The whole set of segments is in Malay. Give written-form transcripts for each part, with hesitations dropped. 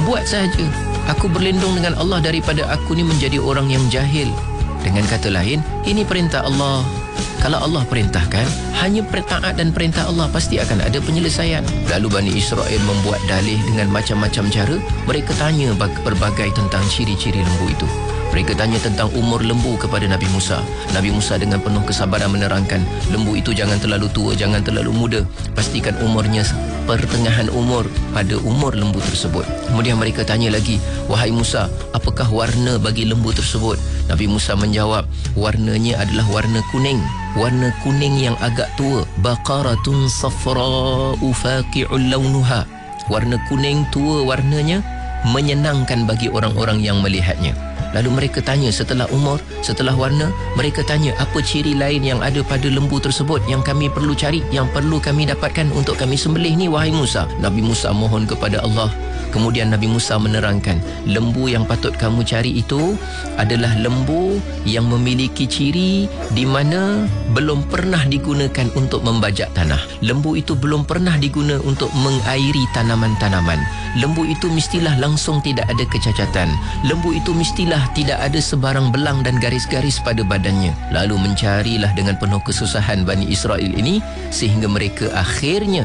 buat saja. Aku berlindung dengan Allah daripada aku ni menjadi orang yang jahil. Dengan kata lain, ini perintah Allah. Kalau Allah perintahkan, hanya taat dan perintah Allah, pasti akan ada penyelesaian. Lalu Bani Israel membuat dalih dengan macam-macam cara. Mereka tanya berbagai tentang ciri-ciri lembu itu. Mereka tanya tentang umur lembu kepada Nabi Musa. Nabi Musa dengan penuh kesabaran menerangkan, lembu itu jangan terlalu tua, jangan terlalu muda. Pastikan umurnya pertengahan umur pada umur lembu tersebut. Kemudian mereka tanya lagi, wahai Musa, apakah warna bagi lembu tersebut? Nabi Musa menjawab, warnanya adalah warna kuning. Warna kuning yang agak tua. Baqaratun safra'u faqi'ul launuha. Warna kuning tua warnanya, menyenangkan bagi orang-orang yang melihatnya. Lalu mereka tanya setelah umur, setelah warna, mereka tanya apa ciri lain yang ada pada lembu tersebut yang kami perlu cari, yang perlu kami dapatkan untuk kami sembelih ni, wahai Musa. Nabi Musa mohon kepada Allah. Kemudian Nabi Musa menerangkan, lembu yang patut kamu cari itu adalah lembu yang memiliki ciri di mana belum pernah digunakan untuk membajak tanah. Lembu itu belum pernah diguna untuk mengairi tanaman-tanaman. Lembu itu mestilah langsung tidak ada kecacatan. Lembu itu mestilah tidak ada sebarang belang dan garis-garis pada badannya. Lalu mencarilah dengan penuh kesusahan Bani Israel ini, sehingga mereka akhirnya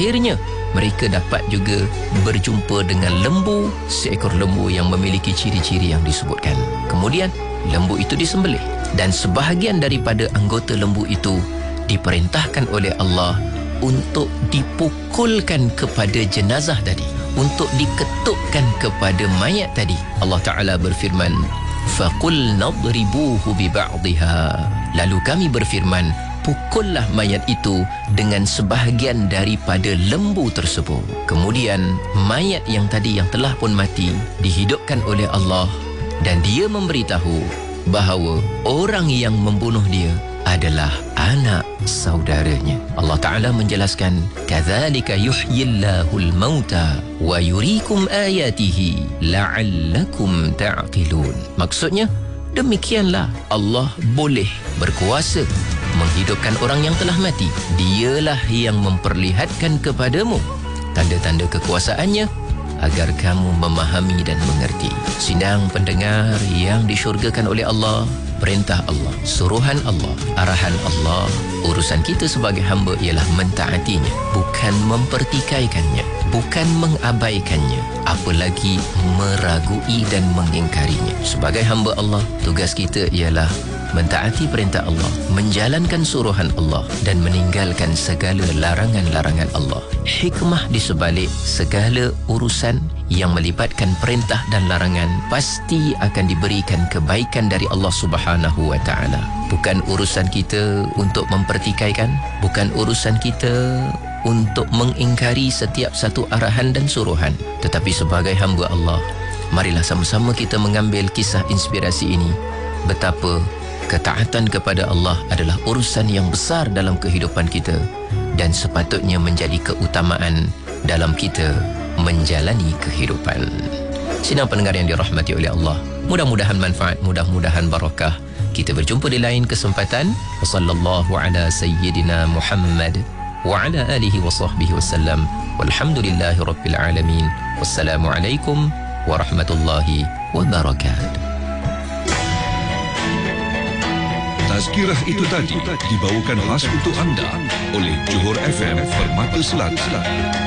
mereka dapat juga berjumpa dengan lembu, seekor lembu yang memiliki ciri-ciri yang disebutkan. Kemudian lembu itu disembelih, dan sebahagian daripada anggota lembu itu diperintahkan oleh Allah untuk dipukulkan kepada jenazah tadi, untuk diketukkan kepada mayat tadi. Allah Ta'ala berfirman, فَقُلْ نَضْرِبُوهُ بِبَعْضِهَا. Lalu kami berfirman, pukullah mayat itu dengan sebahagian daripada lembu tersebut. Kemudian mayat yang tadi yang telah pun mati dihidupkan oleh Allah, dan dia memberitahu bahawa orang yang membunuh dia adalah anak saudaranya. Allah Ta'ala menjelaskan, kadzalika yuhyillahul mauta wa yuriikum ayatihi la'allakum ta'qilun. Maksudnya, demikianlah Allah boleh berkuasa menghidupkan orang yang telah mati. Dialah yang memperlihatkan kepadamu tanda-tanda kekuasaannya agar kamu memahami dan mengerti. Sidang pendengar yang disyurgakan oleh Allah, perintah Allah, suruhan Allah, arahan Allah, urusan kita sebagai hamba ialah mentaatinya, bukan mempertikaikannya, bukan mengabaikannya, apalagi meragui dan mengingkarinya. Sebagai hamba Allah, tugas kita ialah mentaati perintah Allah, menjalankan suruhan Allah, dan meninggalkan segala larangan-larangan Allah. Hikmah di sebalik segala urusan yang melibatkan perintah dan larangan pasti akan diberikan kebaikan dari Allah Subhanahu wa Ta'ala. Bukan urusan kita untuk mempertikaikan, bukan urusan kita untuk mengingkari setiap satu arahan dan suruhan. Tetapi sebagai hamba Allah, marilah sama-sama kita mengambil kisah inspirasi ini, betapa ketaatan kepada Allah adalah urusan yang besar dalam kehidupan kita dan sepatutnya menjadi keutamaan dalam kita menjalani kehidupan. Sidang pendengar yang dirahmati oleh Allah, mudah-mudahan manfaat, mudah-mudahan barakah. Kita berjumpa di lain kesempatan. Wassallallahu ala sayyidina Muhammad wa ala alihi wa sahbihi wasallam. Walhamdulillahi rabbil alamin. Wassalamualaikum warahmatullahi wabarakatuh. Tazkirah itu tadi dibawakan khas untuk anda oleh Johor FM Permata Selatan.